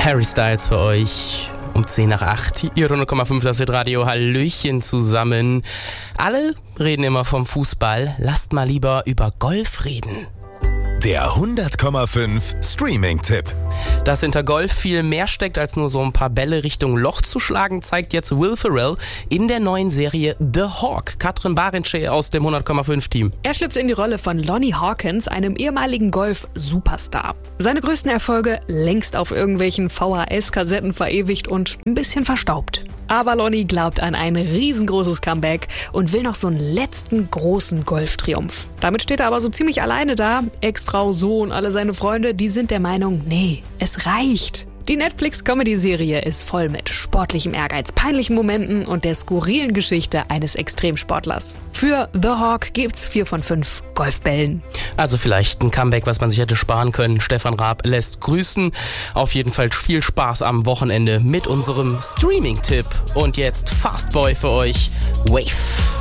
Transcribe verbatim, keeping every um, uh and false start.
Harry Styles für euch um zehn nach acht. Ihr hundert Komma fünf, das Radio. Hallöchen zusammen. Alle reden immer vom Fußball. Lasst mal lieber über Golf reden. Der hundert Komma fünf Streaming-Tipp. Dass hinter Golf viel mehr steckt, als nur so ein paar Bälle Richtung Loch zu schlagen, zeigt jetzt Will Ferrell in der neuen Serie The Hawk. Katrin Barince aus dem hundert Komma fünf Team. Er schlüpft in die Rolle von Lonnie Hawkins, einem ehemaligen Golf-Superstar. Seine größten Erfolge längst auf irgendwelchen V H S-Kassetten verewigt und ein bisschen verstaubt. Aber Lonnie glaubt an ein riesengroßes Comeback und will noch so einen letzten großen Golftriumph. Damit steht er aber so ziemlich alleine da. Ex-Frau, Sohn, alle seine Freunde, die sind der Meinung, nee, es reicht. Die Netflix-Comedy-Serie ist voll mit sportlichem Ehrgeiz, peinlichen Momenten und der skurrilen Geschichte eines Extremsportlers. Für The Hawk gibt's vier von fünf Golfbällen. Also vielleicht ein Comeback, was man sich hätte sparen können. Stefan Raab lässt grüßen. Auf jeden Fall viel Spaß am Wochenende mit unserem Streaming-Tipp. Und jetzt Fastboy für euch, Wave.